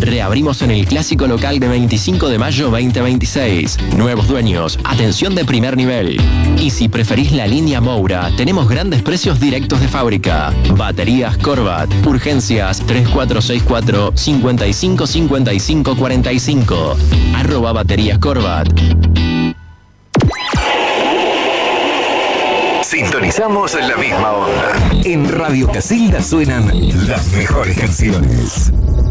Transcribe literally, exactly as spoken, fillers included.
Reabrimos en el clásico local de veinticinco de mayo veinte veintiséis. Nuevos dueños, atención de primer nivel. Y si preferís la línea Moura, tenemos grandes precios directos de fábrica. Baterías Corvat. Urgencias tres cuatro seis cuatro, cinco cinco cinco cinco cuatro cinco. Arroba Baterías Corvat. Sintonizamos la misma onda. En Radio Casilda suenan las mejores canciones.